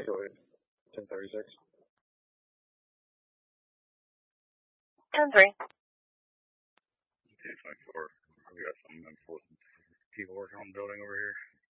Go ahead. 1036. 10-3. 254. We got some enforcement people working on the building over here.